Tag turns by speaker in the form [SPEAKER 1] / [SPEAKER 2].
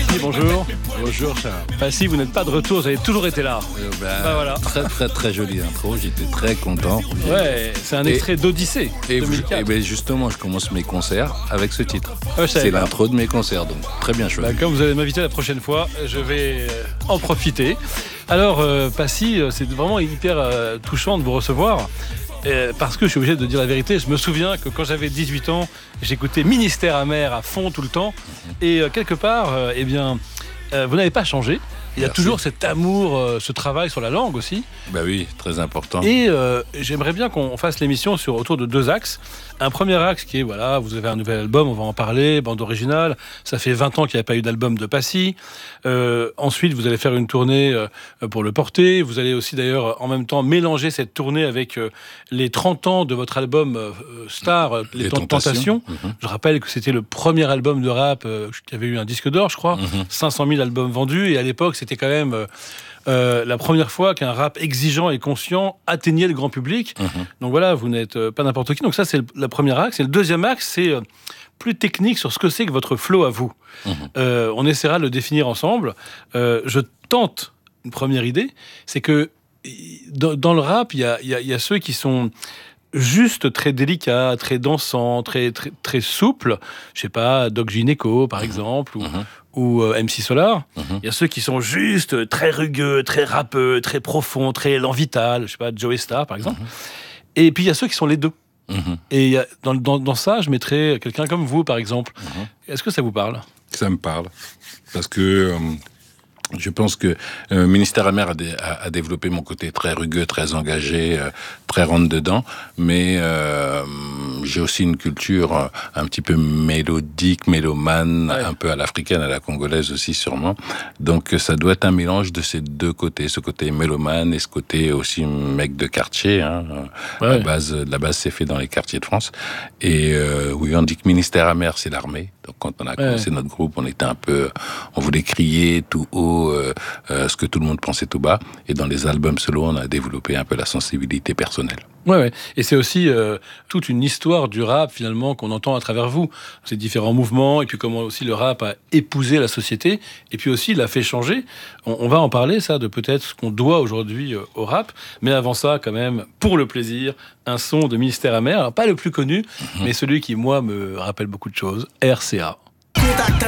[SPEAKER 1] Passy, bonjour.
[SPEAKER 2] Bonjour Charles.
[SPEAKER 1] Passy, vous n'êtes pas de retour, vous avez toujours été là. Voilà.
[SPEAKER 2] Très très très jolie intro, j'étais très content.
[SPEAKER 1] Ouais, c'est un extrait d'Odyssée 2004.
[SPEAKER 2] Et ben justement, je commence mes concerts avec ce titre.
[SPEAKER 1] Ouais,
[SPEAKER 2] c'est l'intro de mes concerts, donc très bien choisi.
[SPEAKER 1] Comme vous allez m'inviter la prochaine fois, je vais en profiter. Alors, Passy, c'est vraiment hyper touchant de vous recevoir. Parce que je suis obligé de dire la vérité, je me souviens que quand j'avais 18 ans, j'écoutais Ministère amer à fond tout le temps. Et quelque part, vous n'avez pas changé. Il y a toujours cet amour, ce travail sur la langue aussi.
[SPEAKER 2] Ben oui, très important.
[SPEAKER 1] Et j'aimerais bien qu'on fasse l'émission autour de deux axes. Un premier axe qui est, voilà, vous avez un nouvel album, on va en parler, bande originale. Ça fait 20 ans qu'il n'y a pas eu d'album de Passy. Ensuite, vous allez faire une tournée pour le porter. Vous allez aussi d'ailleurs en même temps mélanger cette tournée avec les 30 ans de votre album star, Les Tentations. Je rappelle que c'était le premier album de rap qui avait eu un disque d'or, je crois. 500 000 albums vendus. Et à l'époque, c'était quand même la première fois qu'un rap exigeant et conscient atteignait le grand public. Donc voilà, vous n'êtes pas n'importe qui. Donc ça, c'est le premier axe. Et le deuxième axe, c'est plus technique sur ce que c'est que votre flow à vous. On essaiera de le définir ensemble. Je tente une première idée, c'est que dans le rap, il y a ceux qui sont juste très délicats, très dansants, très souples. Je sais pas, Doc Gynéco, par exemple, ou MC Solar. Il y a ceux qui sont juste très rugueux, très rappeux, très profonds, très élan vital. Je sais pas, Joey Star, par exemple. Et puis il y a ceux qui sont les deux. Et dans ça, je mettrais quelqu'un comme vous, par exemple. Est-ce que ça vous parle ?
[SPEAKER 2] Ça me parle. Parce que je pense que Ministère amer a développé mon côté très rugueux, très engagé, très rentre-dedans. Mais j'ai aussi une culture un petit peu mélodique, mélomane, un peu à l'africaine, à la congolaise aussi sûrement. Donc ça doit être un mélange de ces deux côtés. Ce côté mélomane et ce côté aussi mec de quartier. La base c'est fait dans les quartiers de France. Et oui, on dit que Ministère amer, c'est l'armée. Donc quand on a commencé notre groupe, on voulait crier tout haut ce que tout le monde pensait tout bas. Et dans les albums solo, on a développé un peu la sensibilité personnelle.
[SPEAKER 1] Ouais. Et c'est aussi toute une histoire du rap, finalement, qu'on entend à travers vous. Ces différents mouvements, et puis comment aussi le rap a épousé la société, et puis aussi l'a fait changer. On va en parler, ça, de peut-être ce qu'on doit aujourd'hui au rap. Mais avant ça, quand même, pour le plaisir, un son de Ministère amer. Alors, pas le plus connu, mais celui qui, moi, me rappelle beaucoup de choses. RCA.